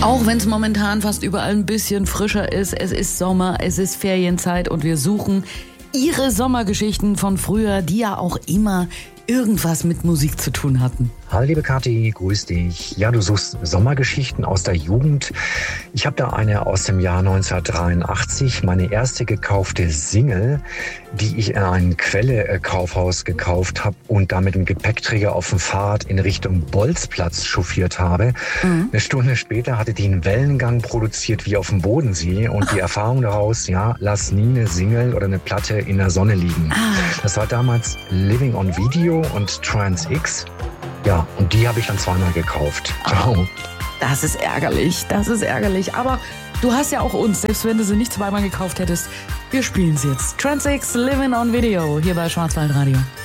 Auch wenn es momentan fast überall ein bisschen frischer ist, es ist Sommer, es ist Ferienzeit und wir suchen Ihre Sommergeschichten von früher, die ja auch immer irgendwas mit Musik zu tun hatten. Hallo liebe Kathi, grüß dich. Ja, du suchst Sommergeschichten aus der Jugend. Ich habe da eine aus dem Jahr 1983, meine erste gekaufte Single, die ich in einem Quelle-Kaufhaus gekauft habe und da mit dem Gepäckträger auf dem Fahrrad in Richtung Bolzplatz chauffiert habe. Eine Stunde später hatte die einen Wellengang produziert wie auf dem Bodensee und die Erfahrung daraus, ja, lass nie eine Single oder eine Platte in der Sonne liegen. Das war damals Living on Video und Trans X. Ja, und die habe ich dann zweimal gekauft. Ciao. Das ist ärgerlich. Aber du hast ja auch uns, selbst wenn du sie nicht zweimal gekauft hättest. Wir spielen sie jetzt. Trans X, Living on Video, hier bei Schwarzwaldradio.